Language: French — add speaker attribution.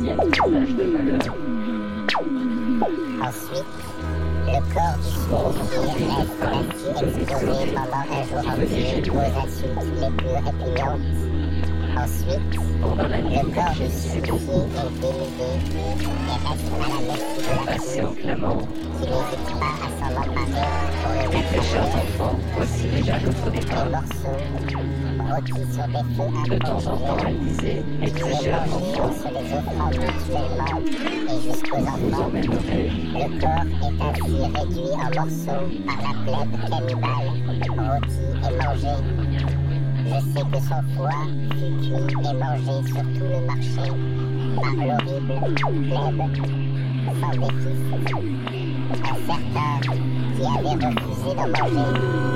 Speaker 1: Ensuite, le corps du supplicié reste assis exposé pendant un jour entier aux insultes les plus répugnantes. Ensuite, le corps du supplicié est dénudé et reste à la merci de la
Speaker 2: Patient clamant,
Speaker 1: qui n'hésite pas à s'en emparer pour le
Speaker 2: les très chers
Speaker 1: mettre
Speaker 2: enfants, voici déjà notre
Speaker 1: des
Speaker 2: départ.
Speaker 1: morceaux rôtis sur des feux
Speaker 2: De temps en temps, elle disait, les très chers enfants,
Speaker 1: en se les offrant mutuellement et jusqu'aux
Speaker 2: vous
Speaker 1: enfants.
Speaker 2: emmènerai.
Speaker 1: Le corps est ainsi réduit en morceaux par la plèbe cannibale, rôti et mangé. Je sais que son foie fut cuit et mangé sur tout le marché par l'horrible plèbe sans défis. Un certain qui avait refusé d'en manger